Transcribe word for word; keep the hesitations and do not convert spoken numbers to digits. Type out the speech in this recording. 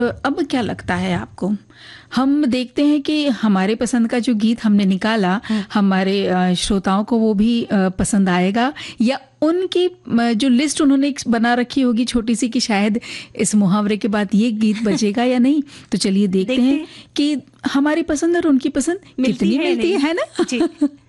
अब क्या लगता है आपको? हम देखते हैं कि हमारे पसंद का जो गीत हमने निकाला, हुँ। हमारे अ, श्रोताओं को वो भी अ, पसंद आएगा, या उनकी म जो लिस्ट उन्होंने एक बना रखी होगी छोटी-सी कि शायद इस मुहावरे के बाद ये गीत बजेगा या नहीं? तो चलिए देखते देखते हैं हैं। कि हमारी पसंद और उनकी पसंद मिलती कितनी है या मिलती है, नहीं? है ना? जी।